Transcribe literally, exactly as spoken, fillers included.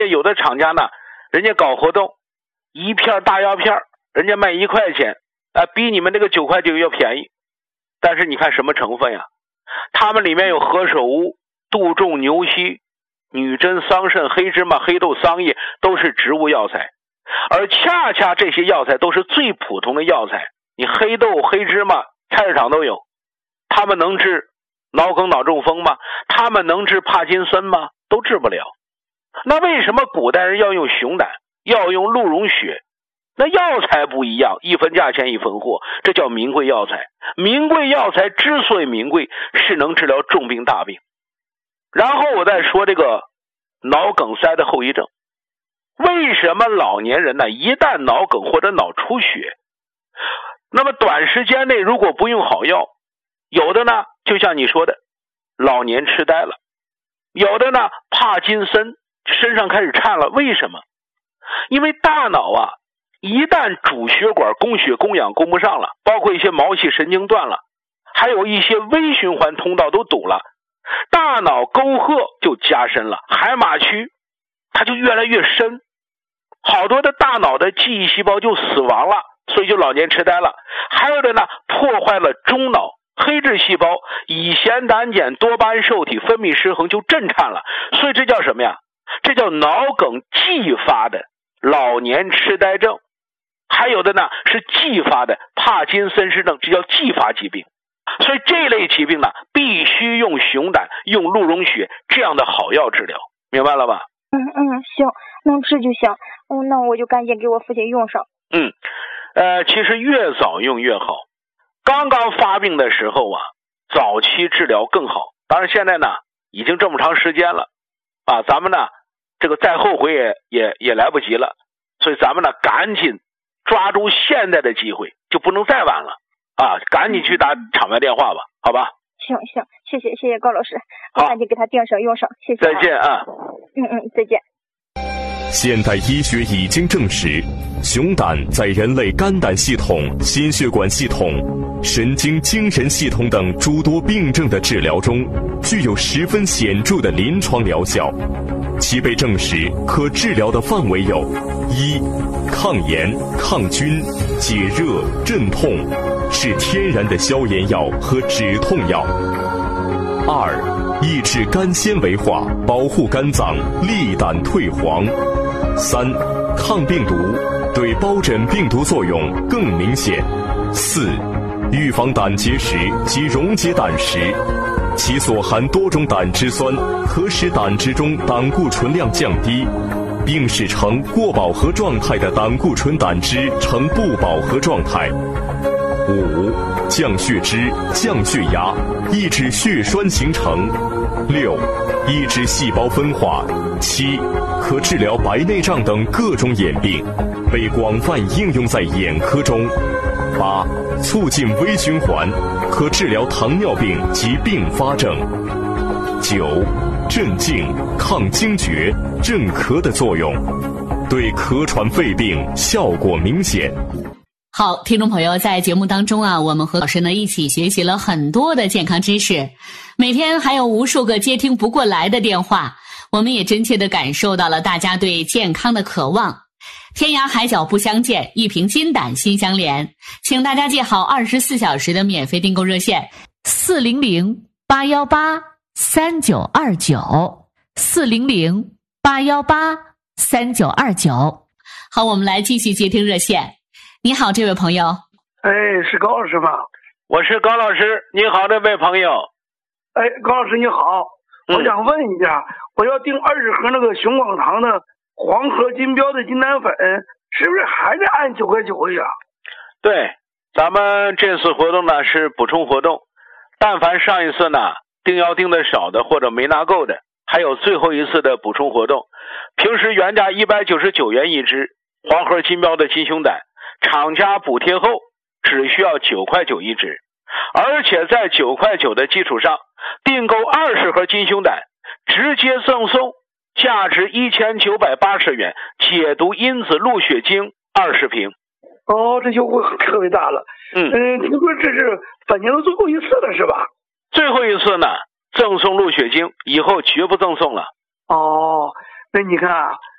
有的厂家呢，人家搞活动，一片大药片人家卖一块钱，啊，比你们这个九块九要便宜。但是你看什么成分呀？它们里面有何首乌、杜仲、牛膝、女贞、桑葚、黑芝麻、黑豆、桑叶，都是植物药材。而恰恰这些药材都是最普通的药材，你黑豆、黑芝麻菜市场都有。它们能治脑梗脑中风吗？它们能治帕金森吗？都治不了。那为什么古代人要用熊胆，要用鹿茸血？那药材不一样，一分价钱一分货，这叫名贵药材。名贵药材之所以名贵，是能治疗重病大病。然后我再说这个脑梗塞的后遗症。为什么老年人呢，一旦脑梗或者脑出血，那么短时间内如果不用好药，有的呢就像你说的老年痴呆了，有的呢帕金森，身上开始颤了。为什么？因为大脑啊，一旦主血管供血供氧供不上了，包括一些毛细神经断了，还有一些微循环通道都堵了，大脑沟壑就加深了，海马区它就越来越深，好多的大脑的记忆细胞就死亡了，所以就老年痴呆了。还有的呢，破坏了中脑黑质细胞，乙酰胆碱多巴胺受体分泌失衡，就震颤了。所以这叫什么呀？这叫脑梗继发的老年痴呆症。还有的呢是继发的帕金森氏症，这叫继发疾病。所以这类疾病呢，必须用熊胆、用鹿茸血这样的好药治疗，明白了吧？ 嗯嗯，行，能治就行。嗯，那我就赶紧给我父亲用上。 嗯，呃，其实越早用越好。刚刚发病的时候啊，早期治疗更好。当然现在呢，已经这么长时间了，啊，咱们呢，这个再后悔也也也来不及了。所以咱们呢，赶紧抓住现在的机会，就不能再晚了啊！赶紧去打场外电话吧，好吧？ 行行，谢谢谢谢高老师，我赶紧给他订上用上，谢谢、啊。 再见啊！ 嗯嗯，再见。 现代医学已经证实，熊胆在人类肝胆系统、心血管系统、神经精神系统等诸多病症的治疗中，具有十分显著的临床疗效。其被证实可治疗的范围有：一、抗炎、抗菌、解热、镇痛，是天然的消炎药和止痛药；二、抑制肝纤维化，保护肝脏，利胆退黄；三、抗病毒，对疱疹病毒作用更明显；四、预防胆结石及溶解胆石。其所含多种胆汁酸可使胆汁中胆固醇量降低，并使呈过饱和状态的胆固醇胆汁呈不饱和状态。五、降血脂、降血压，抑制血栓形成。六、抑制细胞分化。七、可治疗白内障等各种眼病，被广泛应用在眼科中。八、促进微循环，可治疗糖尿病及并发症。九、镇静、抗惊厥、镇咳的作用，对咳喘肺病效果明显。 好，听众朋友，在节目当中啊，我们和老师呢一起学习了很多的健康知识，每天还有无数个接听不过来的电话，我们也真切地感受到了大家对健康的渴望。天涯海角不相见，一瓶金胆心相连，请大家记好二十四小时的免费订购热线四零零八一八三九二九四零零八一八三九二九。好，我们来继续接听热线。你好，这位朋友。 哎，是高老师吗？ 我是高老师，你好，这位朋友。 哎，高老师你好， 嗯、 我想问一下，我要订二十盒那个熊广堂的黄河金标的金丹粉，是不是还得按九块九呀？ 对，咱们这次活动呢是补充活动，但凡上一次呢订药订的少的或者没拿够的，还有最后一次的补充活动。平时原价一百九十九元一支黄河金标的金熊胆，厂家补贴后只需要九块九一支，而且在九块九的基础上订购二十盒金熊胆，直接赠送价值一千九百八十元解毒因子鹿血精二十瓶。 哦，这优惠特别大了。 嗯嗯，听说这是本年的最后一次了，是吧？ 最后一次呢，赠送鹿血精，以后绝不赠送了。 哦，那你看啊，